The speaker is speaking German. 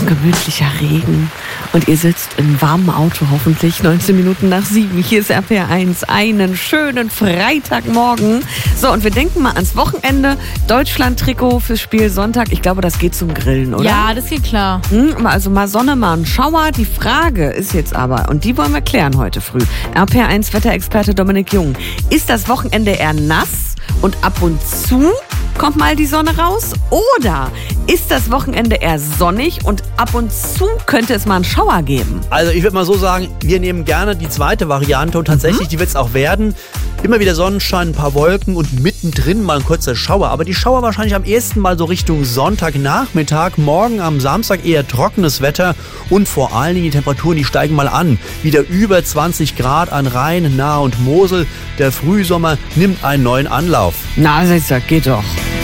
gemütlicher Regen und ihr sitzt im warmen Auto hoffentlich 19 Minuten nach 7. Hier ist RPR1. Einen schönen Freitagmorgen. So, und wir denken mal ans Wochenende. Deutschland-Trikot fürs Spiel Sonntag. Ich glaube, das geht zum Grillen, oder? Ja, das geht klar. Also mal Sonne, mal ein Schauer. Die Frage ist jetzt aber, und die wollen wir klären heute früh. RPR1 Wetterexperte Dominik Jung. Ist das Wochenende eher nass und ab und zu kommt mal die Sonne raus? Oder ist das Wochenende eher sonnig und ab und zu könnte es mal einen Schauer geben? Also ich würde mal so sagen, wir nehmen gerne die zweite Variante und tatsächlich, die wird es auch werden. Immer wieder Sonnenschein, ein paar Wolken und mittendrin mal ein kurzer Schauer. Aber die Schauer wahrscheinlich am ehesten mal so Richtung Sonntagnachmittag. Morgen am Samstag eher trockenes Wetter und vor allen Dingen die Temperaturen, die steigen mal an. Wieder über 20 Grad an Rhein, Nahe und Mosel. Der Frühsommer nimmt einen neuen Anlauf. Na, das geht doch.